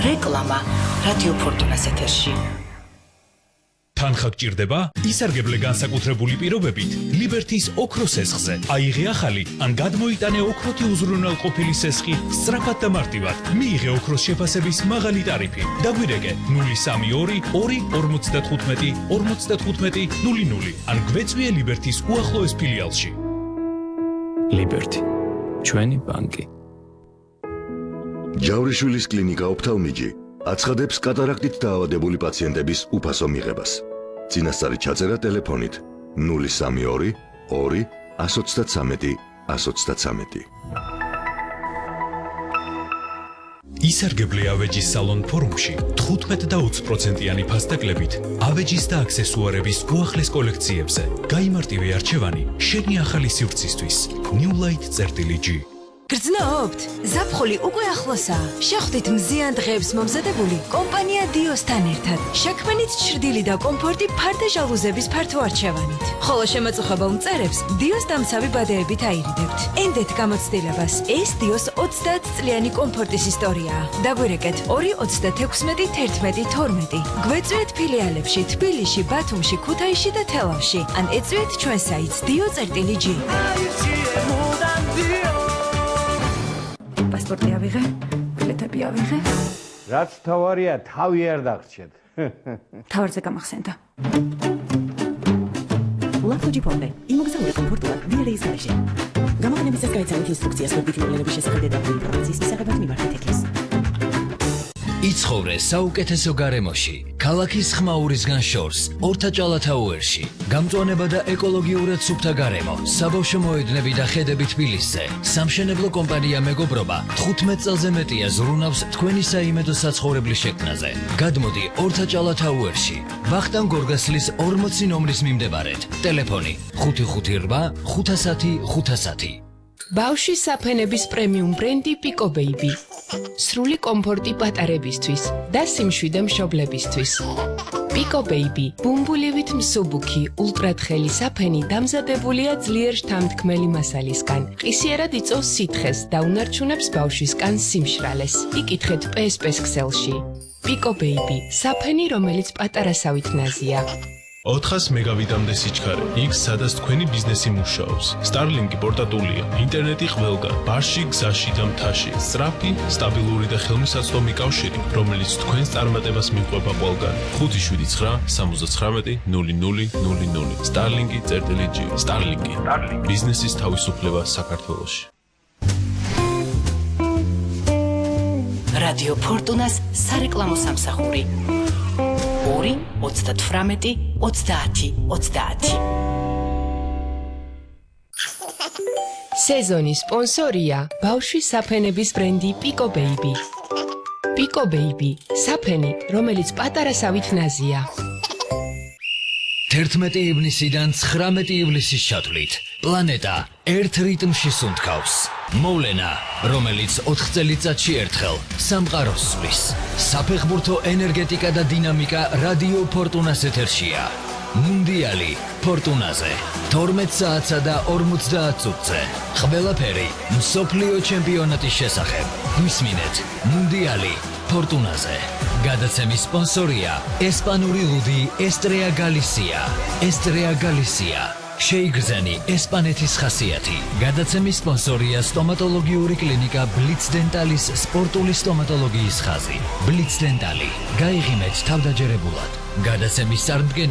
რეკლამა რადიო ფორტუნას ეთერში. თანხა გჭირდება? ისარგებლე განსაკუთრებული პირობებით ლიბერთის ოქროს სესხზე. აიღე ახალი ან გადმოიტანე ოქროთი უზრუნველყოფილი სესხი სწრაფად და მარტივად. მიიღე ოქროს შეფასების მაღალი ტარიფი. დაგვირეკე 032 2 55 00 ან გვეწვიე ლიბერთის უახლოეს ფილიალში. ლიბერთი, ჩვენი ბანკი. ჯავრიშვილის კლინიკა ოფთალმიჯი აცხადებს კატარაქტით დაავადებული პაციენტების უფასო მიღებას. წინასწარი ჩაწერა ტელეფონით 032 2 133 133. ისარგებლე ავეჯის სალონ ფორუმში 15 და 20%-იანი ფასდაკლებით ავეჯის და აქსესუარების უახლეს კოლექციებზე. გაიმარტივე არჩევანი შენი ახალი სივრცისთვის. New Light-G. გრძნობთ? ზაფხული უკვე ახლოსაა. შეხვდით მზიან დღეებს მომზადებული კომპანია დიოსთან ერთად. შექმნით ჩრდილი და კომფორტი ფარდა ჟალუზების ფართო არჩევანით. ხოლო შემაწუხებელ მწერებს დიოს დამცავი ბადეებით აირიდებთ. ენდეთ გამოცდილებას. ეს დიოს 30 წლიანი კომფორტის ისტორიაა. დაგვირეკეთ 2361112. გვეწვიეთ ფილიალებში თბილისში, ბათუმში, ქუთაისში და თელავში. ან ეწვიეთ ჩვენ საიტს dio.g. პასპორტი ავიღე, ბილეთები ავიღე. რაც თავარია, თავი არ დაგრჩეთ. თავარზე გამახსენდა. ლაფტოჯი ფონდე, იმოგზაურე კომფორტულად ვიარეის გარეშე. გამოყენების წესს გაიცანით ინსტრუქციას მოდით მოვლენების შესახებ დეტალური ინფორმაციის მისაღებად მიმართეთ ექეს. იცხოვრე საუკეთესო გარემოში, ქალაქის ხმაურისგან შორს, ორთაჭალათაუერში. გამწვანება და ეკოლოგიურად სუფთა გარემო, საბავშვო მოედნები და ხედები თბილისზე. სამშენებლო კომპანია მეგობრობა 15 წელზე მეტია ზრუნავს თქვენი საიმედო საცხოვრებლის შექმნაზე. გადმოდი ორთაჭალათაუერში, ვახტანგ გორგასლის 40 ნომრის მიმდებარედ. ტელეფონი 558 510 510. ბავშვის საფენების პრემიუმ ბრენდი Pico Baby. სრული კომფორტი პატარებისთვის და სიმშვიდე მშობლებისთვის. Pico Baby, ბუმბულივით მსუბუქი, ულტრათხელი საფენი დამზადებულია ძლიერ შთამთქმელი მასალისგან. ყისიერად იწვევს სითხეს და უნარჩუნებს ბავშვის კანს სიმშრალეს. იკითხეთ PSP-ს ქსელში. Pico Baby, საფენი, რომელიც პატარასავით ნაზია. 400 მეგავიტამდე სიჩქარე, იქ სადაც თქვენი ბიზნესი მუშაობს. Starlink-ი პორტატულია, ინტერნეტი ყველგან, ბარში, გზაში და მთაში. სწრაფი, სტაბილური და ხელმისაწვდომი კავშირი, რომელიც თქვენს წარმატებას მიყვება ყველგან. 579 79 0000. Starlink-ი.g. Starlink-ი. ბიზნესის თავისუფლება საქართველოში. რადიო ფორტუნას სარეკლამო სამსახური. 2 38 30 30. სეზონის სპონსორია ბავშვის საფენების ბრენდი Pico Baby. Pico Baby, საფენი, რომელიც პატარასავით ნაზია. 11 ივნისიდან 19 ივლისის ჩათვლით პლანეტა ერთ რიტმში სუნთქავს. მოვლენა, რომელიც 4 წელიწადში ერთხელ სამყაროს სვლის. საფეხბურთო ენერგეტიკა და დინამიკა რადიო ფორტუნას ეთერშია. მუნდიალი ფორტუნაზე 12 საათსა და 50 წუთზე. ყველაფერი მსოფლიო ჩემპიონატის შესახებ. გვისმინეთ მუნდიალი ფორტუნაზე. გადაცემის სპონსორია ესპანური ლუდი ესტრეა გალისია. ესტრეა გალისია. შეიგრძენი ესპანეთის ხასიათი. გადაცემის სპონსორია სტომატოლოგიური კლინიკა ბლიც დენტალის სპორტული სტომატოლოგიის ხაზი. ბლიც დენტალი. გაიღიმეთ თავდაჯერებულად. გადაცემის წარმდგენი